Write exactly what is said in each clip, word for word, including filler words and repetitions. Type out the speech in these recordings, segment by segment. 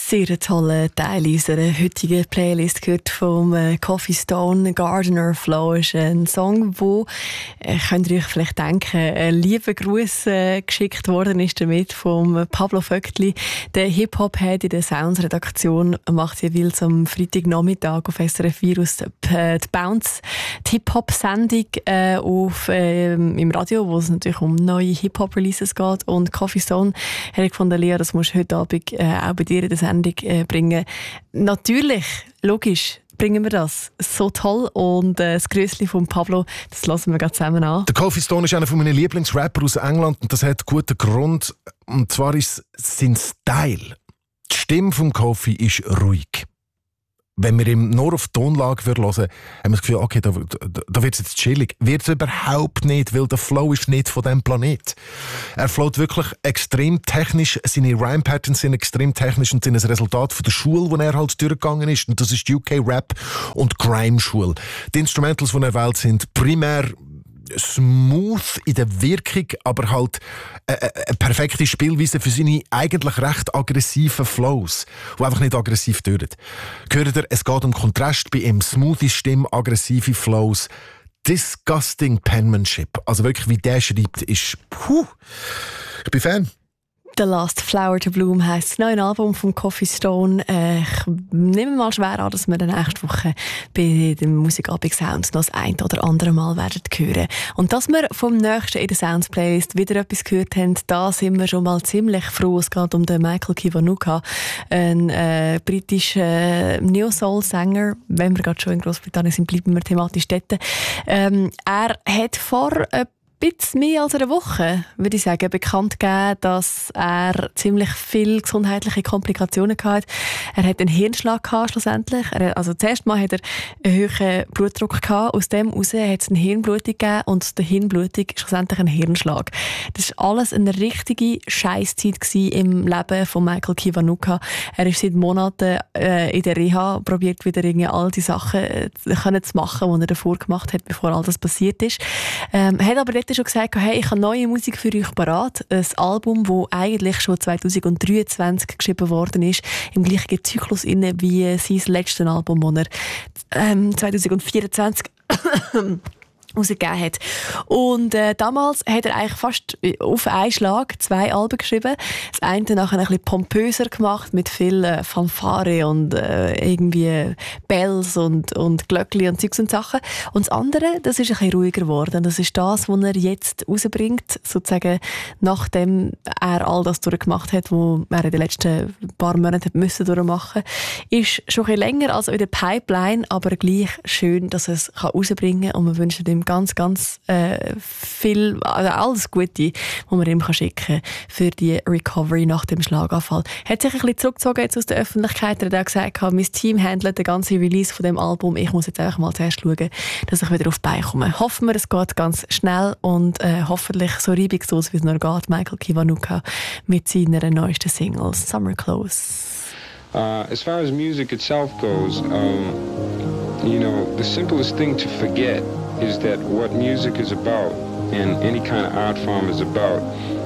Sehr toller Teil unserer heutigen Playlist gehört vom äh, Coffee Stone. Gardener Flow ist ein Song, wo, äh, könnt ihr euch vielleicht denken, ein lieber Gruß äh, geschickt worden ist damit vom Pablo Vöckli. Der Hip-Hop-Head in der Sounds-Redaktion macht jeweils am Freitagnachmittag auf S R F vier aus äh, die Bounce, die Hip-Hop-Sendung äh, auf, äh, im Radio, wo es natürlich um neue Hip-Hop-Releases geht. Und Coffee Stone habe ich gefunden, Lea, das musst du heute Abend äh, auch bei dir in der Sendung bringen. Natürlich, logisch, bringen wir das. So toll. Und äh, das Grüßli von Pablo, das lassen wir gerade zusammen an. Der Coffee Stone ist einer meiner Lieblingsrapper aus England und das hat guten Grund. Und zwar ist sein Style. Die Stimme vom Coffee ist ruhig. Wenn wir ihm nur auf die Tonlage hören, haben wir das Gefühl, okay, da, da, da wird es jetzt chillig. Wird es überhaupt nicht, weil der Flow ist nicht von diesem Planet. Er float wirklich extrem technisch, seine Rhyme-Patterns sind extrem technisch und sind ein Resultat von der Schule, wo er halt durchgegangen ist. Und das ist die U K-Rap und Grime-Schule. Die Instrumentals, die er wählt, sind primär smooth in der Wirkung, aber halt eine, eine perfekte Spielweise für seine eigentlich recht aggressiven Flows, die einfach nicht aggressiv töten. Hört ihr, es geht um Kontrast bei ihm. Smoothie Stimme, aggressive Flows. Disgusting Penmanship. Also wirklich, wie der schreibt, ist puh. Ich bin Fan. The Last Flower to Bloom heisst das neue Album von Coffee Stone. Äh, ich nehme mal schwer an, dass wir dann nächste Woche bei dem Musikabend Sounds noch das ein oder andere Mal werden hören. Und dass wir vom nächsten in der Sounds Playlist wieder etwas gehört haben, da sind wir schon mal ziemlich froh. Es geht um den Michael Kiwanuka, ein äh, britischer Neo-Soul-Sänger. Wenn wir gerade schon in Großbritannien sind, bleiben wir thematisch dort. Ähm, er hat vor äh, ein bisschen mehr als eine Woche, würde ich sagen, bekannt gegeben, dass er ziemlich viele gesundheitliche Komplikationen hatte. Er hat einen Hirnschlag gehabt, schlussendlich. Er, also zuerst mal hat er einen hohen Blutdruck gehabt. Aus dem heraus hat es eine Hirnblutung gegeben und der Hirnblutung ist schlussendlich ein Hirnschlag. Das war alles eine richtige Scheisszeit im Leben von Michael Kiwanuka. Er ist seit Monaten äh, in der Reha, probiert wieder irgendwie all die Sachen äh, können zu machen, die er davor gemacht hat, bevor all das passiert ist. Ähm, hat aber dort schon gesagt, hey, ich habe neue Musik für euch parat. Ein Album, das eigentlich schon zwanzig dreiundzwanzig geschrieben worden ist, im gleichen Zyklus inne wie sein letztes Album, das er ähm, zwanzig vierundzwanzig rausgegeben hat. Und äh, damals hat er eigentlich fast auf einen Schlag zwei Alben geschrieben. Das eine nachher ein bisschen pompöser gemacht, mit viel äh, Fanfare und äh, irgendwie Bells und, und Glöckli und Zeugs und Sachen. Und das andere, das ist ein bisschen ruhiger geworden. Das ist das, was er jetzt rausbringt, sozusagen nachdem er all das durchgemacht hat, was er in den letzten paar Monaten müssen durchmachen musste. Ist schon ein bisschen länger als in der Pipeline, aber gleich schön, dass er es rausbringen kann. Und wir wünschen ihm ganz, ganz äh, viel, also alles Gute, was man ihm schicken kann für die Recovery nach dem Schlaganfall. Er hat sich ein bisschen zurückgezogen jetzt aus der Öffentlichkeit. Er hat auch gesagt, mein Team handelt den ganzen Release von dem Album. Ich muss jetzt einfach mal zuerst schauen, dass ich wieder auf die Beine komme. Hoffen wir, es geht ganz schnell und äh, hoffentlich so reibungslos, wie es nur geht. Michael Kiwanuka mit seiner neuesten Single Summer Clothes. Uh, as far as music itself goes, um, you know, the simplest thing to forget is that what music is about, and any kind of art form is about,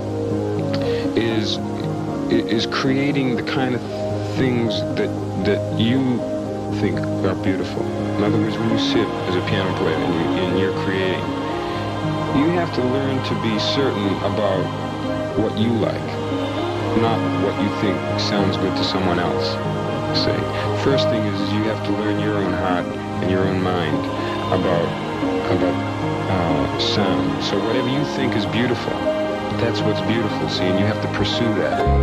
is is creating the kind of things that that you think are beautiful. In other words, when you sit as a piano player and, you, and you're creating, you have to learn to be certain about what you like, not what you think sounds good to someone else. Say, first thing is, is you have to learn your own heart and your own mind about about uh, sound. So whatever you think is beautiful, that's what's beautiful, see, and you have to pursue that.